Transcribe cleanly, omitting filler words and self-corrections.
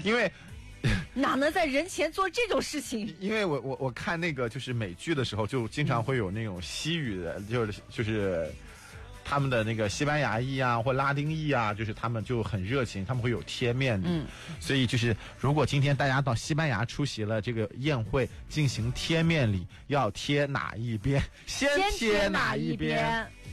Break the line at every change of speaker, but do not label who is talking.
因为
哪能在人前做这种事情？
因为我看那个就是美剧的时候，就经常会有那种西语的，就是他们的那个西班牙裔啊或拉丁裔啊，就是他们就很热情，他们会有贴面礼。所以就是如果今天大家到西班牙出席了这个宴会，进行贴面礼，要贴哪一边？先贴哪一边？